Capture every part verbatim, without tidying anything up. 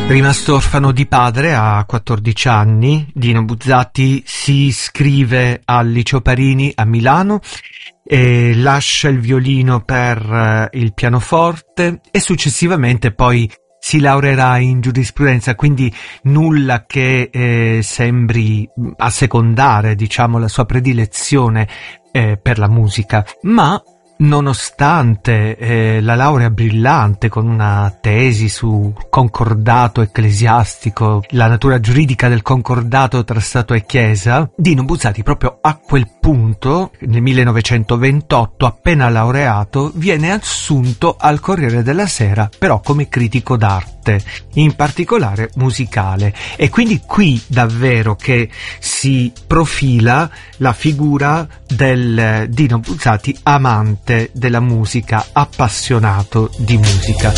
Rimasto orfano di padre a quattordici anni, Dino Buzzati si iscrive al Liceo Parini a Milano e lascia il violino per il pianoforte e successivamente poi si laureerà in giurisprudenza, quindi nulla che eh, sembri assecondare, diciamo, la sua predilezione eh, per la musica, ma nonostante eh, la laurea brillante con una tesi su concordato ecclesiastico, la natura giuridica del concordato tra Stato e Chiesa, Dino Buzzati proprio a quel punto, nel millenovecentoventotto, appena laureato, viene assunto al Corriere della Sera, però come critico d'arte, in particolare musicale, e quindi qui davvero che si profila la figura del Dino Buzzati amante della musica, appassionato di musica.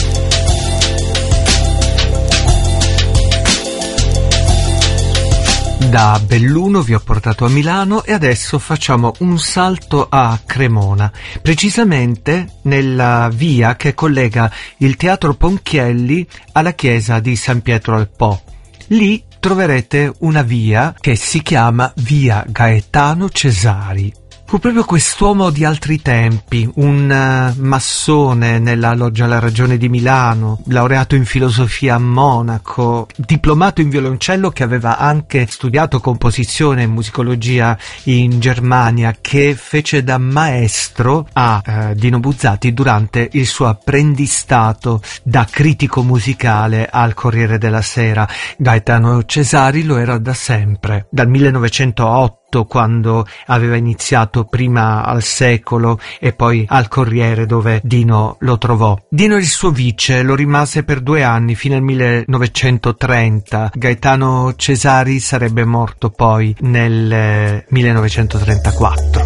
Da Belluno vi ho portato a Milano e adesso facciamo un salto a Cremona, precisamente nella via che collega il Teatro Ponchielli alla chiesa di San Pietro al Po. Lì troverete una via che si chiama Via Gaetano Cesari. Fu proprio quest'uomo di altri tempi, un uh, massone nella Loggia La Ragione di Milano, laureato in filosofia a Monaco, diplomato in violoncello, che aveva anche studiato composizione e musicologia in Germania, che fece da maestro a uh, Dino Buzzati durante il suo apprendistato da critico musicale al Corriere della Sera. Gaetano Cesari lo era da sempre, dal millenovecentootto, quando aveva iniziato prima al Secolo e poi al Corriere, dove Dino lo trovò. Dino il suo vice lo rimase per due anni fino al millenovecentotrenta. Gaetano Cesari sarebbe morto poi nel millenovecentotrentaquattro.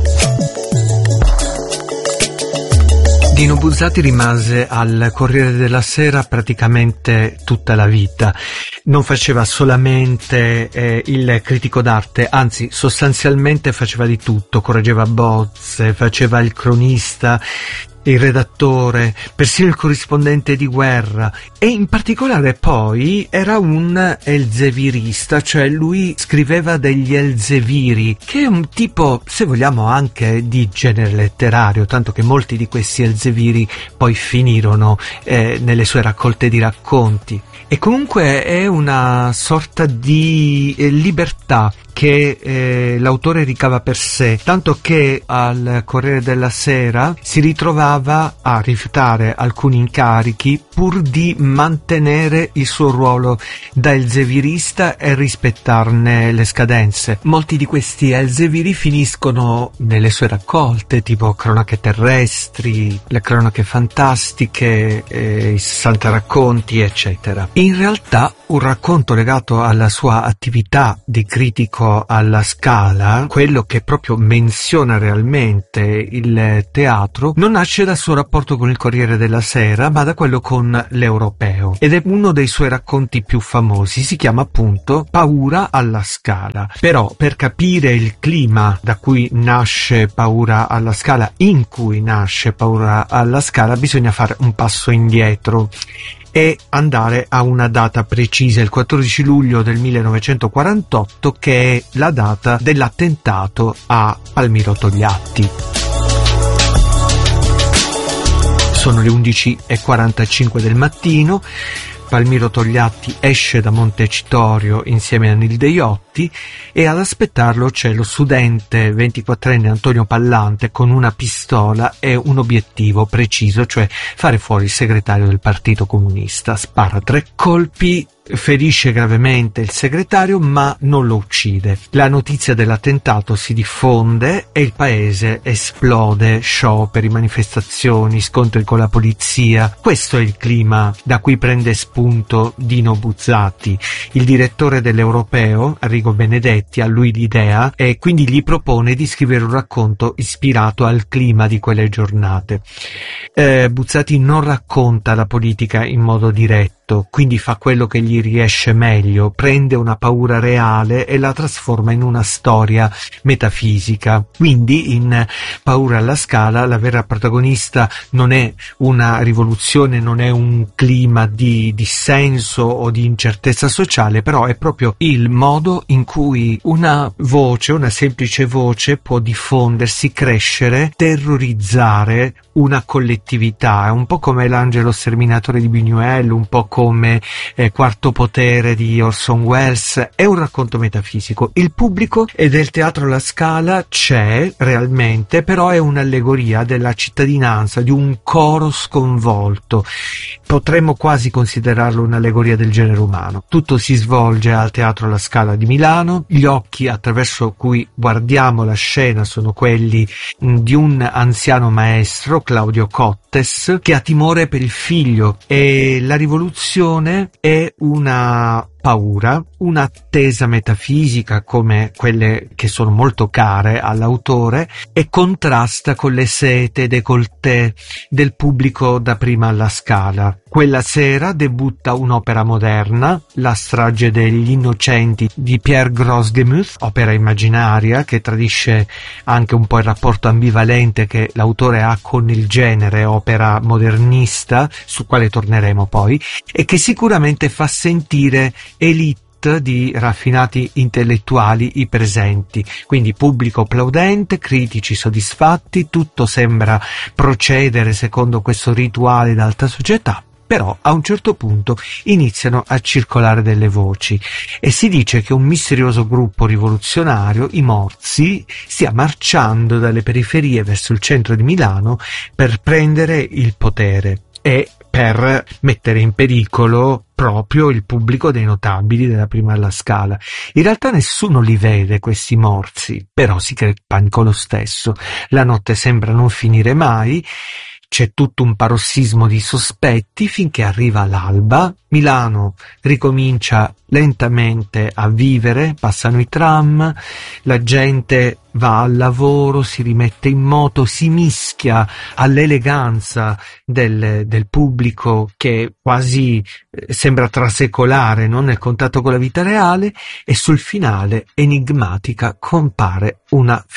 Dino Buzzati rimase al Corriere della Sera praticamente tutta la vita. Non faceva solamente eh, il critico d'arte, anzi sostanzialmente faceva di tutto, correggeva bozze, faceva il cronista, il redattore, persino il corrispondente di guerra, e in particolare poi era un elzevirista, cioè lui scriveva degli elzeviri, che è un tipo, se vogliamo, anche di genere letterario, tanto che molti di questi elzeviri poi finirono eh, nelle sue raccolte di racconti. E comunque è una sorta di eh, libertà che eh, l'autore ricava per sé, tanto che al Corriere della Sera si ritrovava a rifiutare alcuni incarichi pur di mantenere il suo ruolo da elzevirista e rispettarne le scadenze. Molti di questi elzeviri finiscono nelle sue raccolte, tipo Cronache terrestri, le Cronache fantastiche, eh, i sessanta racconti, eccetera. In realtà un racconto legato alla sua attività di critico alla Scala, quello che proprio menziona realmente il teatro, non nasce dal suo rapporto con il Corriere della Sera, ma da quello con l'Europeo, ed è uno dei suoi racconti più famosi. Si chiama appunto Paura alla Scala. Però per capire il clima da cui nasce Paura alla Scala, in cui nasce Paura alla Scala, bisogna fare un passo indietro e andare a una data precisa, il quattordici luglio del millenovecentoquarantotto, che è la data dell'attentato a Palmiro Togliatti. Sono le undici e quarantacinque del mattino. Palmiro Togliatti esce da Montecitorio insieme a Nilde Iotti e ad aspettarlo c'è lo studente ventiquattrenne Antonio Pallante con una pistola e un obiettivo preciso, cioè fare fuori il segretario del Partito Comunista. Spara tre colpi, ferisce gravemente il segretario ma non lo uccide. La notizia dell'attentato si diffonde e il paese esplode, scioperi, manifestazioni, scontri con la polizia. Questo è il clima da cui prende spunto Dino Buzzati. Il direttore dell'Europeo, Arrigo Benedetti, ha lui l'idea e quindi gli propone di scrivere un racconto ispirato al clima di quelle giornate. Eh, Buzzati non racconta la politica in modo diretto, diretto, quindi fa quello che gli riesce meglio, prende una paura reale e la trasforma in una storia metafisica. Quindi in Paura alla Scala la vera protagonista non è una rivoluzione, non è un clima di dissenso o di incertezza sociale, però è proprio il modo in cui una voce, una semplice voce può diffondersi, crescere, terrorizzare una collettività. È un po' come L'angelo sterminatore di Buñuel, un po' come eh, Quarto potere di Orson Welles. È un racconto metafisico. Il pubblico e del teatro alla Scala c'è realmente, però è un'allegoria della cittadinanza, di un coro sconvolto. Potremmo quasi considerarlo un'allegoria del genere umano. Tutto si svolge al Teatro alla Scala di Milano. Gli occhi attraverso cui guardiamo la scena sono quelli di un anziano maestro, Claudio Cottes, che ha timore per il figlio, e la rivoluzione è una paura, un'attesa metafisica come quelle che sono molto care all'autore, e contrasta con le sete décolleté del pubblico da prima alla Scala. Quella sera debutta un'opera moderna, La strage degli innocenti di Pierre Gros-Gemuth, opera immaginaria che tradisce anche un po' il rapporto ambivalente che l'autore ha con il genere, opera modernista, su quale torneremo poi, e che sicuramente fa sentire elite di raffinati intellettuali i presenti, quindi pubblico applaudente, critici soddisfatti, tutto sembra procedere secondo questo rituale d'alta società. Però a un certo punto iniziano a circolare delle voci e si dice che un misterioso gruppo rivoluzionario, i Morsi, stia marciando dalle periferie verso il centro di Milano per prendere il potere e per mettere in pericolo proprio il pubblico dei notabili della prima alla Scala. In realtà nessuno li vede questi Morsi, però si crea panico lo stesso. La notte sembra non finire mai. C'è tutto un parossismo di sospetti finché arriva l'alba. Milano ricomincia lentamente a vivere, passano i tram, la gente va al lavoro, si rimette in moto, si mischia all'eleganza del, del pubblico che quasi eh, sembra trasecolare, no? Nel contatto con la vita reale, e sul finale enigmatica compare una